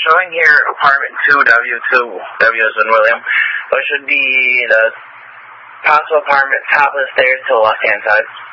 showing here apartment 2W2, W as in William, which would be the possible apartment top of the stairs to the left-hand side.